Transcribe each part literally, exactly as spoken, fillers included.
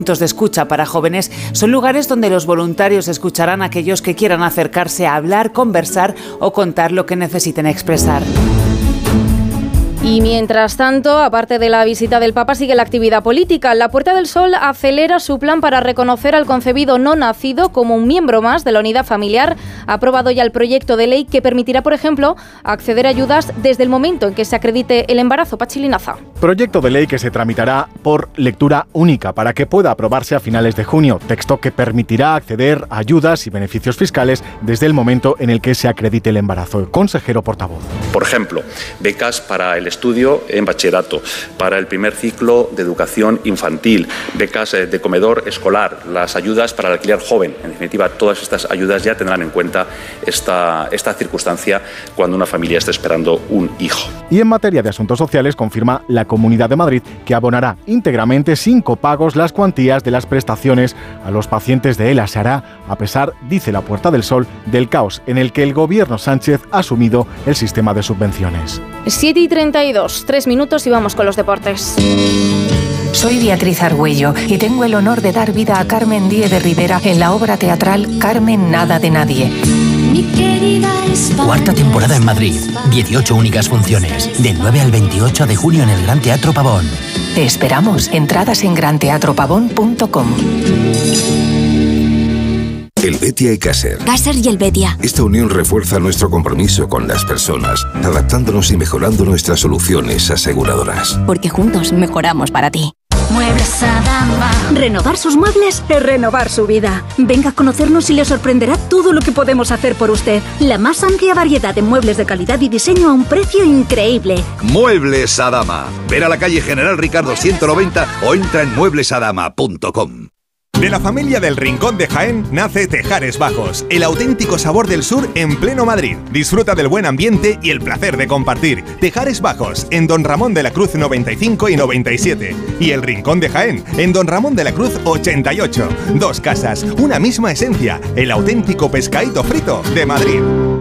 Puntos de escucha para jóvenes son lugares donde los voluntarios escucharán a aquellos que quieran acercarse a hablar, conversar o contar lo que necesiten expresar. Y mientras tanto, aparte de la visita del Papa, sigue la actividad política. La Puerta del Sol acelera su plan para reconocer al concebido no nacido como un miembro más de la unidad familiar. Ha aprobado ya el proyecto de ley que permitirá, por ejemplo, acceder a ayudas desde el momento en que se acredite el embarazo. Pachi Linaza. Proyecto de ley que se tramitará por lectura única para que pueda aprobarse a finales de junio. Texto que permitirá acceder a ayudas y beneficios fiscales desde el momento en el que se acredite el embarazo. El consejero portavoz. Por ejemplo, becas para el estudio en bachillerato, para el primer ciclo de educación infantil, becas de comedor escolar, las ayudas para el alquiler joven. En definitiva, todas estas ayudas ya tendrán en cuenta esta, esta circunstancia cuando una familia esté esperando un hijo. Y en materia de asuntos sociales, confirma la Comunidad de Madrid que abonará íntegramente sin copagos las cuantías de las prestaciones a los pacientes de ELA. Se hará a pesar, dice la Puerta del Sol, del caos en el que el gobierno Sánchez ha asumido el sistema de subvenciones. siete y treinta y dos, tres minutos y vamos con los deportes. Soy Beatriz Argüello y tengo el honor de dar vida a Carmen Díez de Rivera en la obra teatral Carmen Nada de Nadie. Cuarta temporada en Madrid, dieciocho únicas funciones, del nueve al veintiocho de junio en el Gran Teatro Pavón. Te esperamos, entradas en gran teatro pavón punto com. Helvetia y Caser. Caser y Helvetia. Esta unión refuerza nuestro compromiso con las personas, adaptándonos y mejorando nuestras soluciones aseguradoras. Porque juntos mejoramos para ti. Muebles Adama. Renovar sus muebles es renovar su vida. Venga a conocernos y le sorprenderá todo lo que podemos hacer por usted. La más amplia variedad de muebles de calidad y diseño a un precio increíble. Muebles Adama. Ver a la calle General Ricardo ciento noventa o entra en muebles adama punto com. De la familia del Rincón de Jaén nace Tejares Bajos, el auténtico sabor del sur en pleno Madrid. Disfruta del buen ambiente y el placer de compartir. Tejares Bajos, en Don Ramón de la Cruz noventa y cinco y noventa y siete. Y el Rincón de Jaén, en Don Ramón de la Cruz ochenta y ocho. Dos casas, una misma esencia, el auténtico pescadito frito de Madrid.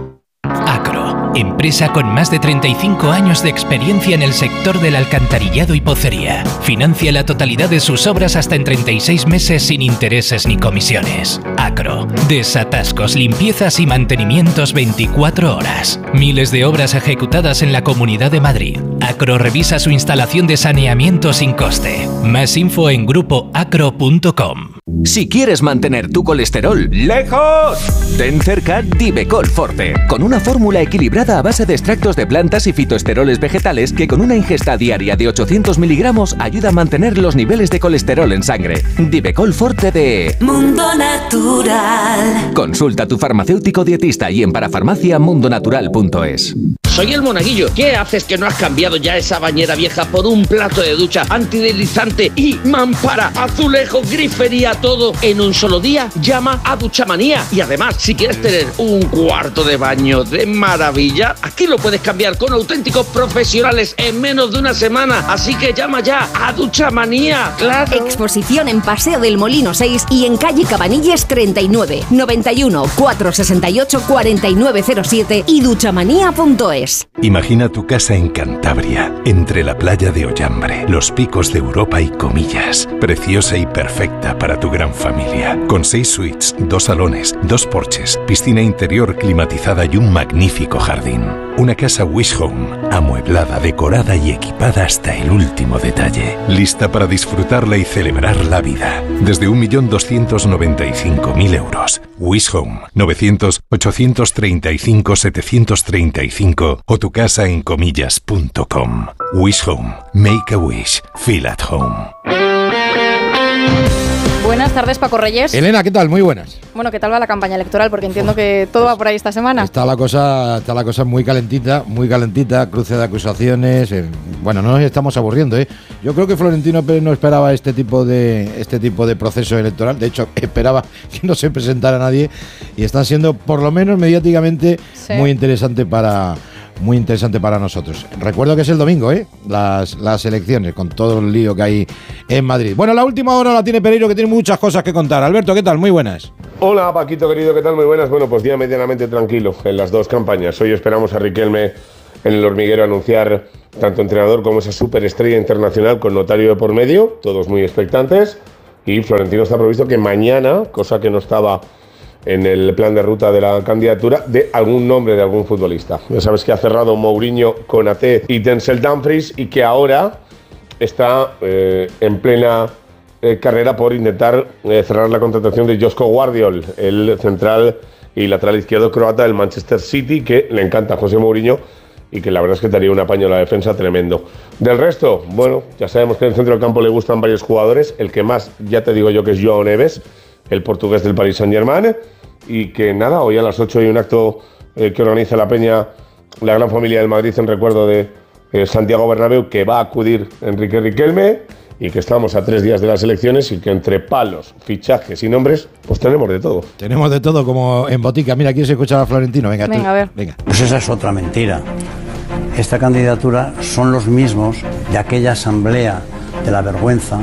Acro, empresa con más de treinta y cinco años de experiencia en el sector del alcantarillado y pocería. Financia la totalidad de sus obras hasta en treinta y seis meses sin intereses ni comisiones. Acro, desatascos, limpiezas y mantenimientos veinticuatro horas. Miles de obras ejecutadas en la Comunidad de Madrid. Acro revisa su instalación de saneamiento sin coste. Más info en grupo acro punto com. Si quieres mantener tu colesterol lejos, ten cerca Divecol Forte, con una fórmula equilibrada a base de extractos de plantas y fitoesteroles vegetales que con una ingesta diaria de ochocientos miligramos ayuda a mantener los niveles de colesterol en sangre. Divecol Forte de Mundo Natural. Consulta a tu farmacéutico dietista y en parafarmacia mundo natural punto es. Soy el Monaguillo. ¿Qué haces que no has cambiado ya esa bañera vieja por un plato de ducha antideslizante y mampara, azulejo, grifería, todo en un solo día? Llama a Duchamanía. Y además, si quieres tener un cuarto de baño de maravilla, aquí lo puedes cambiar con auténticos profesionales en menos de una semana. Así que llama ya a Duchamanía. ¡Claro! Exposición en Paseo del Molino seis y en calle Cabanilles treinta y nueve, noventa y uno, cuatrocientos sesenta y ocho, cuarenta y nueve cero siete y duchamanía punto es. Imagina tu casa en Cantabria, entre la playa de Ollambre, los picos de Europa y Comillas. Preciosa y perfecta para tu gran familia. Con seis suites, dos salones, dos porches, piscina interior climatizada y un magnífico jardín. Una casa Wish Home, amueblada, decorada y equipada hasta el último detalle. Lista para disfrutarla y celebrar la vida. Desde un millón doscientos noventa y cinco mil euros. Wish Home, novecientos, ochocientos treinta y cinco, setecientos treinta y cinco o tu casa en comillas punto com. Wish Home. Make a wish. Feel at home. Buenas tardes, Paco Reyes. Elena, ¿qué tal? Muy buenas. Bueno, ¿qué tal va la campaña electoral? Porque entiendo que todo va por ahí esta semana. Está la cosa, está la cosa muy calentita, muy calentita, cruce de acusaciones. Eh, bueno, no nos estamos aburriendo, ¿eh? Yo creo que Florentino Pérez no esperaba este tipo de este tipo de proceso electoral. De hecho, esperaba que no se presentara nadie y están siendo, por lo menos mediáticamente, sí, muy interesante para muy interesante para nosotros. Recuerdo que es el domingo, ¿eh? Las, las elecciones, con todo el lío que hay en Madrid. Bueno, la última hora la tiene Pereiro, que tiene muchas cosas que contar. Alberto, ¿qué tal? Muy buenas. Hola, Paquito, querido, ¿qué tal? Muy buenas. Bueno, pues día medianamente tranquilo en las dos campañas. Hoy esperamos a Riquelme en el hormiguero anunciar tanto entrenador como esa superestrella internacional con notario de por medio, todos muy expectantes. y Florentino está previsto que mañana, cosa que no estaba en el plan de ruta de la candidatura, de algún nombre de algún futbolista. Ya sabes que ha cerrado Mourinho, Konaté y Denzel Dumfries y que ahora está eh, en plena eh, carrera por intentar eh, cerrar la contratación de Joško Gvardiol, el central y lateral izquierdo croata del Manchester City, que le encanta a José Mourinho y que la verdad es que daría un apaño a la defensa tremendo. Del resto, bueno, ya sabemos que en el centro del campo le gustan varios jugadores, el que más, ya te digo yo, que es João Neves, el portugués del Paris Saint-Germain, y que nada, hoy a las ocho hay un acto eh, que organiza la Peña, la gran familia del Madrid, en recuerdo de eh, Santiago Bernabéu, que va a acudir Enrique Riquelme, y que estamos a tres días de las elecciones y que entre palos, fichajes y nombres, pues tenemos de todo. Tenemos de todo como en botica. Mira, ¿quieres escuchar a Florentino? Venga, Venga, tú. a ver. Venga. Pues esa es otra mentira. Esta candidatura son los mismos de aquella asamblea de la vergüenza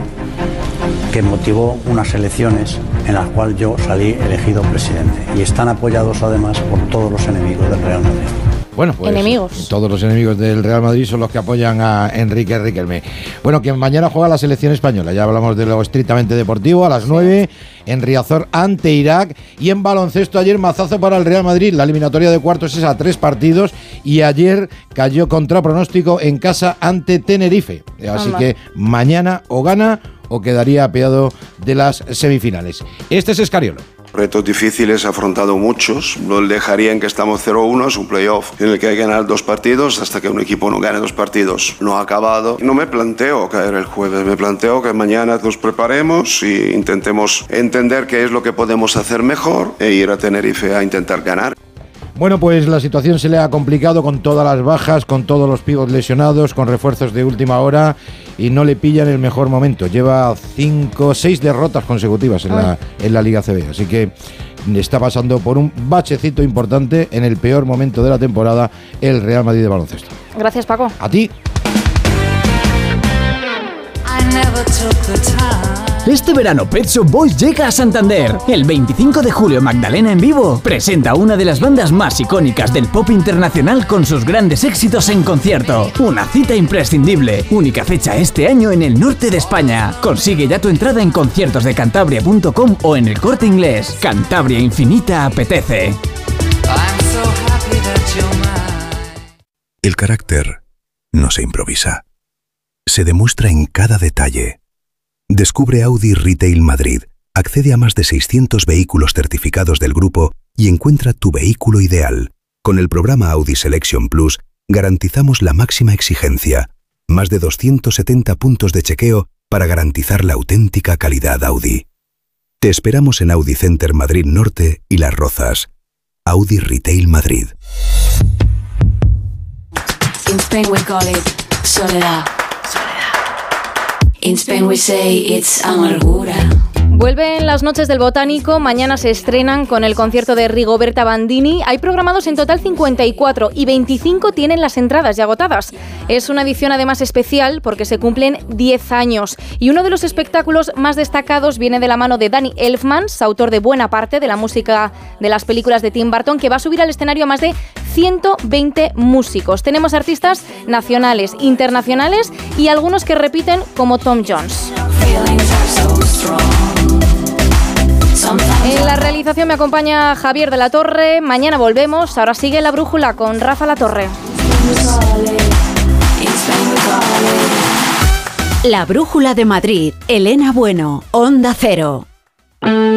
que motivó unas elecciones en las cuales yo salí elegido presidente. Y están apoyados además por todos los enemigos del Real Madrid. Bueno, pues enemigos. Todos los enemigos del Real Madrid son los que apoyan a Enrique Riquelme. Bueno, que mañana juega la selección española. Ya hablamos de lo estrictamente deportivo. A las sí. nueve en Riazor ante Irak. Y en baloncesto ayer mazazo para el Real Madrid. La eliminatoria de cuartos es a tres partidos. Y ayer cayó contra pronóstico en casa ante Tenerife. Así Anda. que mañana o gana o quedaría apeado de las semifinales. Este es Escariolo. Retos difíciles, he afrontado muchos. No dejaría en que estamos cero uno, es un playoff en el que hay que ganar dos partidos. Hasta que un equipo no gane dos partidos no ha acabado. No me planteo caer el jueves, me planteo que mañana nos preparemos e intentemos entender qué es lo que podemos hacer mejor e ir a Tenerife a intentar ganar. Bueno, pues la situación se le ha complicado con todas las bajas, con todos los pibos lesionados, con refuerzos de última hora y no le pillan el mejor momento. Lleva cinco, seis derrotas consecutivas en la, en la Liga A C B, así que está pasando por un bachecito importante en el peor momento de la temporada el Real Madrid de baloncesto. Gracias, Paco. A ti. Este verano Pet Shop Boys llega a Santander. El veinticinco de julio Magdalena en vivo presenta una de las bandas más icónicas del pop internacional con sus grandes éxitos en concierto. Una cita imprescindible. Única fecha este año en el norte de España. Consigue ya tu entrada en conciertos de cantabria punto com o en el Corte Inglés. Cantabria Infinita apetece. El carácter no se improvisa. Se demuestra en cada detalle. Descubre Audi Retail Madrid, accede a más de seiscientos vehículos certificados del grupo y encuentra tu vehículo ideal. Con el programa Audi Selection Plus garantizamos la máxima exigencia, más de doscientos setenta puntos de chequeo para garantizar la auténtica calidad Audi. Te esperamos en Audi Center Madrid Norte y Las Rozas. Audi Retail Madrid. In Spain we call it soledad. In Spain we say it's amargura. Vuelven las noches del Botánico, mañana se estrenan con el concierto de Rigoberta Bandini. Hay programados en total cincuenta y cuatro y veinticinco tienen las entradas ya agotadas. Es una edición además especial porque se cumplen diez años y uno de los espectáculos más destacados viene de la mano de Danny Elfman, autor de buena parte de la música de las películas de Tim Burton, que va a subir al escenario a más de ciento veinte músicos. Tenemos artistas nacionales, internacionales y algunos que repiten como Tom Jones. En la realización me acompaña Javier de la Torre. Mañana volvemos. Ahora sigue La Brújula con Rafa La Torre. La Brújula de Madrid. Elena Bueno, Onda Cero.